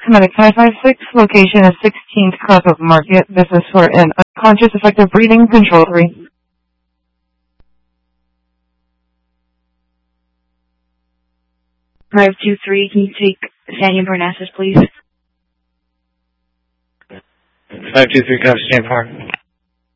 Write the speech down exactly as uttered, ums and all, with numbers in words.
Medic five five six, location is sixteenth Club of Market. This is for an unconscious effective breathing, control three. five two three, can you take Sandy Parnassus, please? five two three, cover Stand Park.